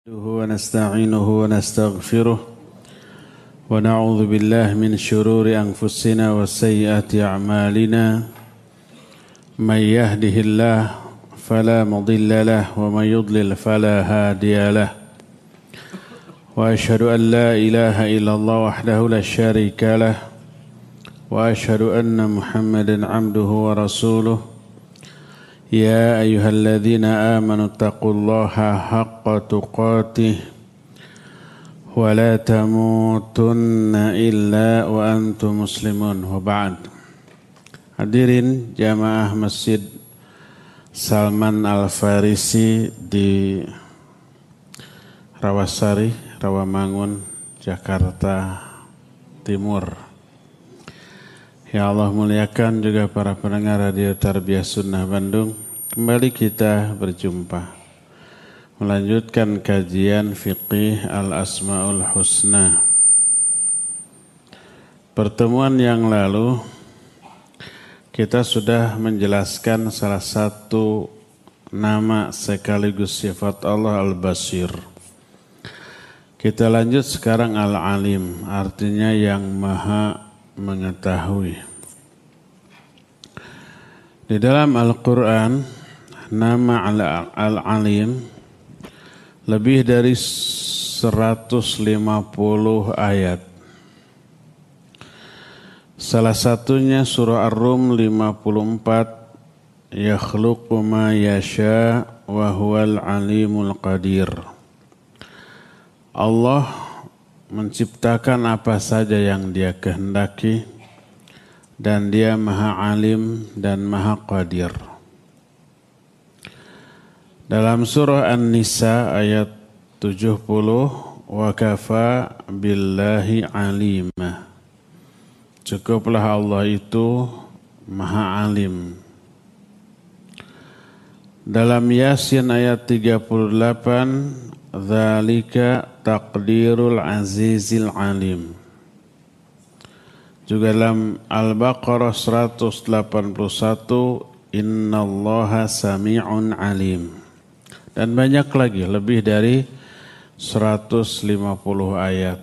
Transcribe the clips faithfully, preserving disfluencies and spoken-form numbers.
ونستعينه ونستغفره ونعوذ بالله من شرور أنفسنا وسيئات أعمالنا من يهده الله فلا مضل له ومن يضلل فلا هادي له وأشهد أن لا إله إلا الله وحده لا شريك له وأشهد أن محمدا عبده ورسوله يا أيها الذين آمنوا اتقوا الله حق تقاته ولا تموتن إلا وأنتم مسلمون وبعد. Hadirin jamaah Masjid Salman Al-Farisi di Rawasari, Rawamangun, Jakarta Timur. Ya Allah muliakan juga para pendengar Radio Tarbiyah Sunnah Bandung. Kembali kita berjumpa melanjutkan kajian Fiqih Al-Asma'ul Husna. Pertemuan yang lalu kita sudah menjelaskan salah satu nama sekaligus sifat Allah Al-Basir. Kita lanjut sekarang Al-Alim, artinya yang maha mengetahui. Di dalam Al-Quran nama Al-Alim lebih dari seratus lima puluh ayat. Salah satunya surah Ar-Rum lima puluh empat, yakhluqu ma yasha wa huwal alimul qadir. Allah menciptakan apa saja yang Dia kehendaki dan Dia Maha Alim dan Maha Qadir. Dalam surah An-Nisa ayat tujuh puluh, wa kafa billahi alima. Cukuplah Allah itu Maha Alim. Dalam Yasin ayat tiga puluh delapan, dzalika taqdirul azizil alim. Juga dalam Al-Baqarah seratus delapan puluh satu, innallaha sami'un alim. Dan banyak lagi, lebih dari seratus lima puluh ayat.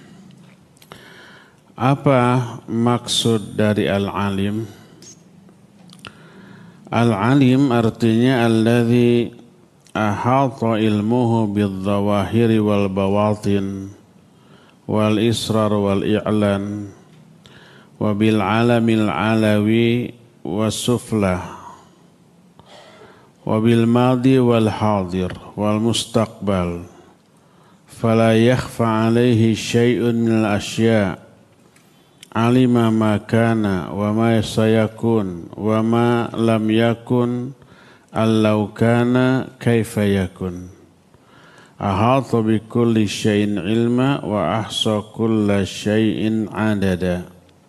Apa maksud dari Al-Alim? Al-Alim artinya alladzi ahata ilmuhu bil-zawahiri wal-bawatin wal-israr wal-i'lan wa bil-alamil alawi was-suflah wa bil-madi wal-hadir wal-mustaqbal fala yakhfa alaihi syai'un minal asya' alima ma kana wa ma sayakun wa ma lam yakun allau kana kaifa yakun ahata bi kulli syai'in ilma wa ahsa kulla syai'in adada.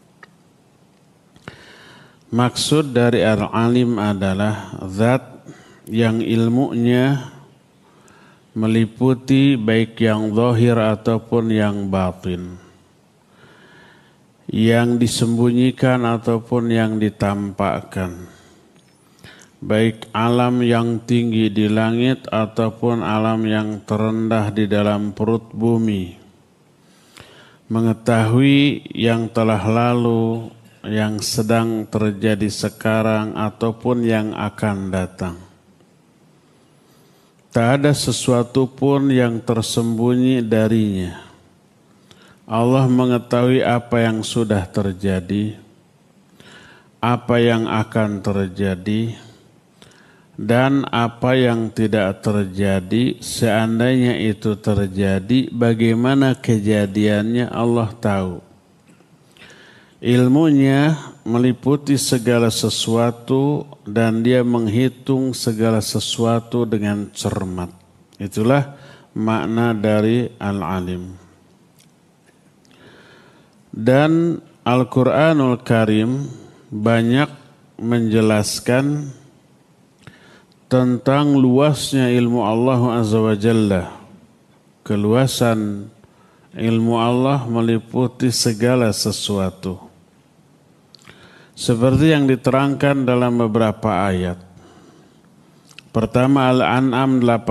Maksud dari Al-Alim adalah zat yang ilmunya meliputi baik yang zahir ataupun yang batin, yang disembunyikan ataupun yang ditampakkan, baik alam yang tinggi di langit ataupun alam yang terendah di dalam perut bumi, mengetahui yang telah lalu, yang sedang terjadi sekarang ataupun yang akan datang. Tak ada sesuatu pun yang tersembunyi darinya. Allah mengetahui apa yang sudah terjadi, apa yang akan terjadi, dan apa yang tidak terjadi. Seandainya itu terjadi, bagaimana kejadiannya Allah tahu. Ilmunya meliputi segala sesuatu dan Dia menghitung segala sesuatu dengan cermat. Itulah makna dari Al-Alim. Dan Al-Quranul Karim banyak menjelaskan tentang luasnya ilmu Allah Azza wa Jalla. Keluasan ilmu Allah meliputi segala sesuatu. Seperti yang diterangkan dalam beberapa ayat. Pertama Al-An'am